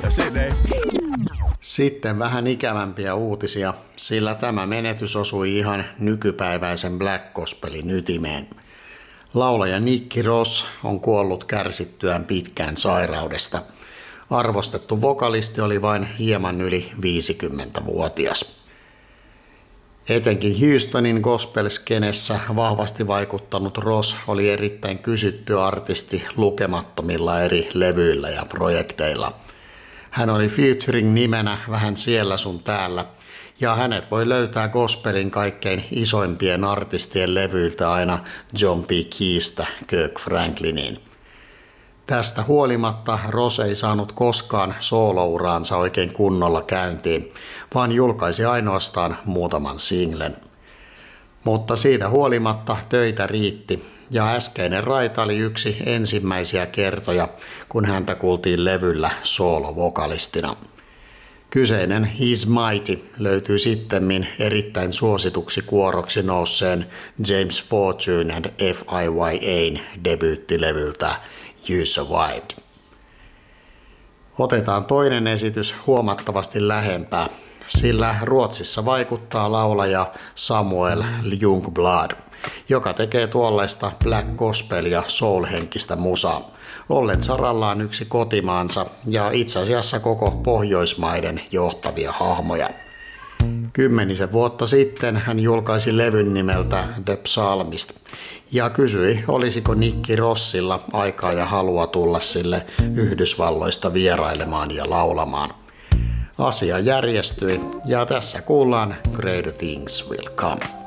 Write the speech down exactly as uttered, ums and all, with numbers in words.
Sitten vähän ikävämpiä uutisia, sillä tämä menetys osui ihan nykypäiväisen black gospelin ytimeen. Laulaja Nick Ross on kuollut kärsittyään pitkään sairaudesta. Arvostettu vokalisti oli vain hieman yli viisikymmentävuotias. Etenkin Houstonin gospel-skenessä vahvasti vaikuttanut Ross oli erittäin kysytty artisti lukemattomilla eri levyillä ja projekteilla. Hän oli featuring-nimenä vähän siellä sun täällä, ja hänet voi löytää gospelin kaikkein isoimpien artistien levyiltä aina John P. Keystä Kirk Frankliniin. Tästä huolimatta Ross ei saanut koskaan soolouraansa oikein kunnolla käyntiin, vaan julkaisi ainoastaan muutaman singlen. Mutta siitä huolimatta töitä riitti, ja äskeinen raita oli yksi ensimmäisiä kertoja, kun häntä kuultiin levyllä soolovokalistina. Kyseinen He's Mighty löytyy sittemmin erittäin suosituksi kuoroksi nousseen James Fortune and F I Y A:n debyyttilevyltä You Survived. Otetaan toinen esitys huomattavasti lähempää, sillä Ruotsissa vaikuttaa laulaja Samuel Ljungblad, joka tekee tuollaista black gospel- ja soul-henkistä musaa, ollen sarallaan yksi kotimaansa ja itse asiassa koko Pohjoismaiden johtavia hahmoja. Kymmenisen vuotta sitten hän julkaisi levyn nimeltä The Psalmist ja kysyi, olisiko Nick Rossilla aikaa ja halua tulla sille Yhdysvalloista vierailemaan ja laulamaan. Asia järjestyi ja tässä kuullaan Greater Things Will Come.